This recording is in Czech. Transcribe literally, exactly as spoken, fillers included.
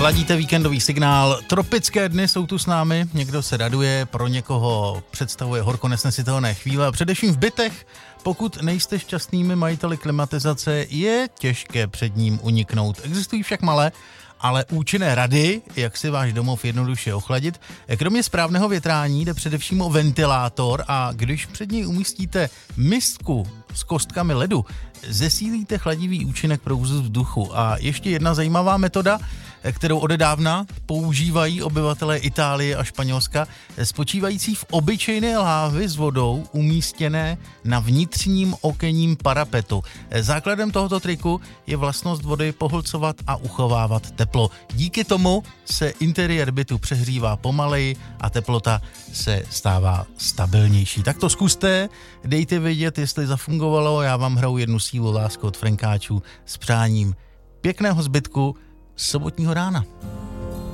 Ladíte víkendový signál. Tropické dny jsou tu s námi, někdo se raduje, pro někoho představuje horko nesnesitelné chvíle a především v bytech, pokud nejste šťastnými majiteli klimatizace, je těžké před ním uniknout. Existují však malé, ale účinné rady, jak si váš domov jednoduše ochladit. Kromě správného větrání jde především o ventilátor a když před něj umístíte misku s kostkami ledu, zesílíte chladivý účinek prouzu vzduchu. A ještě jedna zajímavá metoda, kterou odedávna používají obyvatelé Itálie a Španělska, spočívající v obyčejné láhvi s vodou umístěné na vnitřním okenním parapetu. Základem tohoto triku je vlastnost vody pohlcovat a uchovávat teplo. Díky tomu se interiér bytu přehřívá pomaleji a teplota se stává stabilnější. Tak to zkuste, dejte vědět, jestli zafungovalo. Já vám hraju jednu sílu lásku od Frankáčů s přáním pěkného zbytku sobotního rána.